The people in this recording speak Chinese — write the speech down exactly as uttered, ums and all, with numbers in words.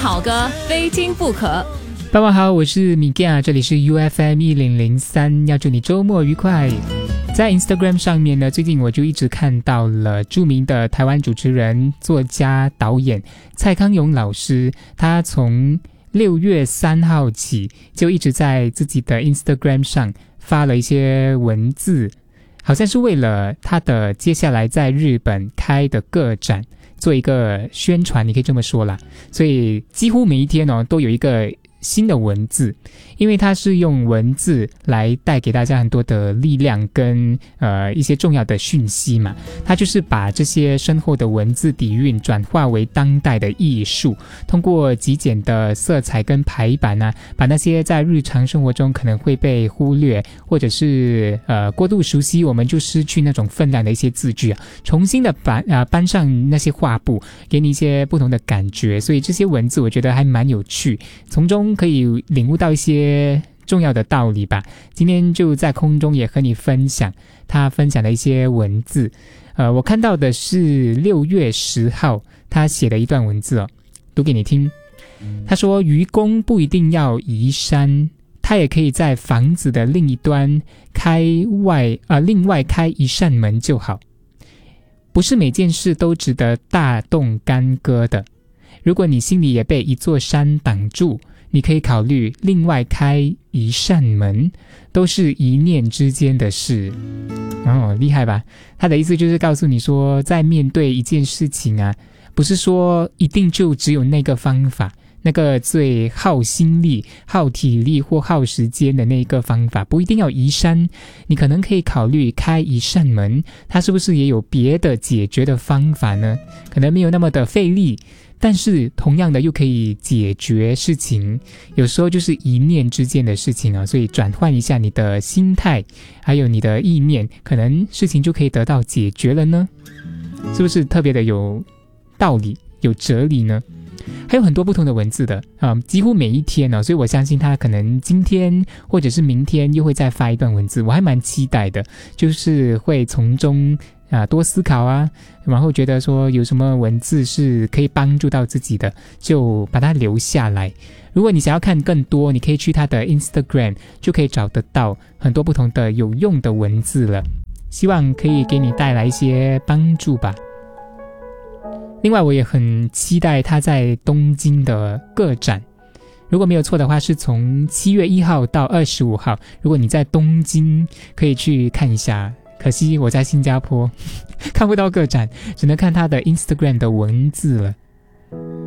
好歌，非听不可。 傍晚好，我是米 Gia， 这里是 U F M 一零零三，要祝你周末愉快。在 Instagram 上面呢，最近我就一直看到了著名的台湾主持人、作家、导演蔡康永老师，他从六月三号起就一直在自己的 Instagram 上发了一些文字，好像是为了他的接下来在日本开的个展做一个宣传，你可以这么说啦。所以几乎每一天哦都有一个新的文字，因为它是用文字来带给大家很多的力量跟呃一些重要的讯息嘛。它就是把这些深厚的文字底蕴转化为当代的艺术，通过极简的色彩跟排版啊，把那些在日常生活中可能会被忽略或者是呃过度熟悉我们就失去那种分量的一些字句啊，重新的搬啊、呃、搬上那些画布，给你一些不同的感觉。所以这些文字我觉得还蛮有趣，从中可以领悟到一些重要的道理吧。今天就在空中也和你分享他分享的一些文字。呃，我看到的是六月十号他写的一段文字哦，读给你听。他说，愚公不一定要移山，他也可以在房子的另一端开外呃另外开一扇门就好。不是每件事都值得大动干戈的。如果你心里也被一座山挡住，你可以考虑另外开一扇门，都是一念之间的事。哦，厉害吧？他的意思就是告诉你说，在面对一件事情啊，不是说一定就只有那个方法，那个最耗心力、耗体力或耗时间的那个方法，不一定要移山。你可能可以考虑开一扇门，它是不是也有别的解决的方法呢？可能没有那么的费力，但是同样的又可以解决事情。有时候就是一念之间的事情啊，所以转换一下你的心态还有你的意念，可能事情就可以得到解决了呢。是不是特别的有道理有哲理呢？还有很多不同的文字的啊、嗯，几乎每一天呢、哦，所以我相信他可能今天或者是明天又会再发一段文字，我还蛮期待的，就是会从中啊多思考啊，然后觉得说有什么文字是可以帮助到自己的，就把它留下来。如果你想要看更多，你可以去他的 Instagram 就可以找得到很多不同的有用的文字了，希望可以给你带来一些帮助吧。另外我也很期待他在东京的个展，如果没有错的话是从七月一号到二十五号，如果你在东京可以去看一下，可惜我在新加坡看不到个展，只能看他的 Instagram 的文字了。